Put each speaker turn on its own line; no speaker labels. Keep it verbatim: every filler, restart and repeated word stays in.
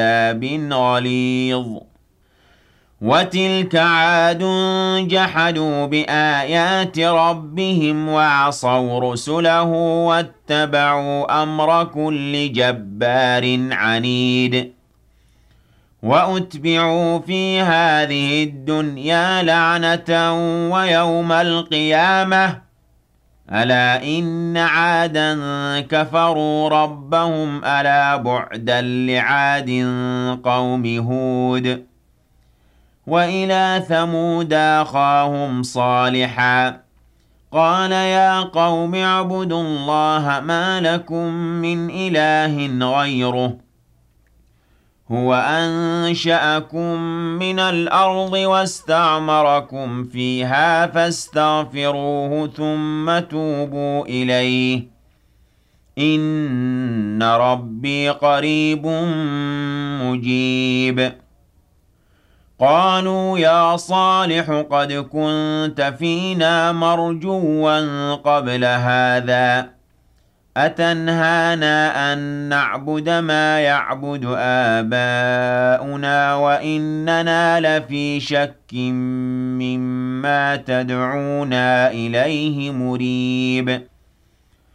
عذاب غليظ وتلك عاد جحدوا بآيات ربهم وعصوا رسله واتبعوا أمر كل جبار عنيد وأتبعوا في هذه الدنيا لعنة ويوم القيامة ألا إن عادا كفروا ربهم ألا بعدا لعاد قوم هود وإلى ثمود أخاهم صالحا قال يا قوم اعبدوا الله ما لكم من إله غيره هو أنشأكم من الأرض واستعمركم فيها فاستغفروه ثم توبوا إليه إن ربي قريب مجيب قالوا يا صالح قد كنت فينا مرجوا قبل هذا أتنهانا أن نعبد ما يعبد آباؤنا وإننا لفي شك مما تدعونا إليه مريب